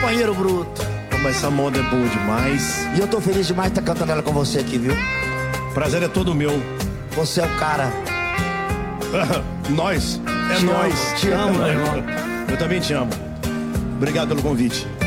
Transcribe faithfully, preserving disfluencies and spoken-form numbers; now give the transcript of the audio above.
companheiro bruto. Mas essa moda é boa demais. E eu tô feliz demais de estar cantando ela com você aqui, viu? Prazer é todo meu. Você é o cara. Nós. É Te nós. amo, te amo, meu irmão. Eu também te amo. Obrigado pelo convite.